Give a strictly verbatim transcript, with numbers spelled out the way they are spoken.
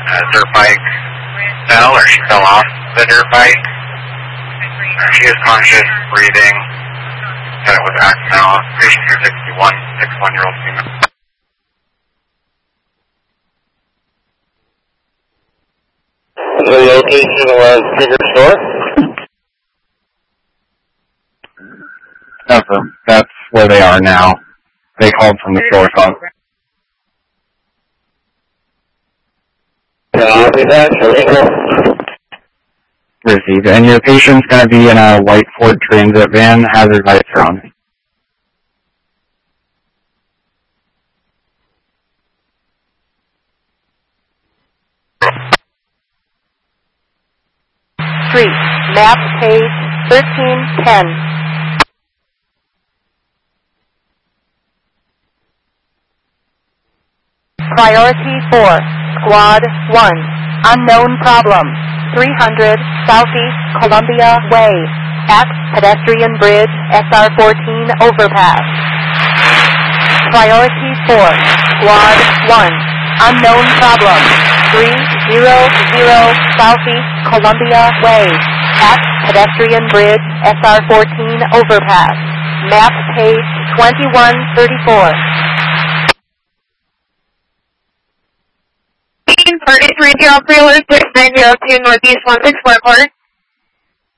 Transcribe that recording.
uh, dirt bike fell, or she fell off the dirt bike. Uh, she is conscious, breathing. Said it was accidental. Patient here, sixty-one, sixty-one-year-old female. The location was Trigger Store? Never. That's where they are now. They called from the store phone. Copy that. Received. And your patient's going to be in a white Ford Transit van. Hazard lights are on. Street, map page thirteen ten. Priority four, Squad one, unknown problem, three hundred Southeast Columbia Way, at pedestrian bridge S R fourteen overpass. Priority four, Squad one, unknown problem, three hundred Southeast Columbia Way, at pedestrian bridge S R fourteen overpass. Map page twenty-one thirty-four. thirty-three zero three six nine zero two Northeast one six four quarter.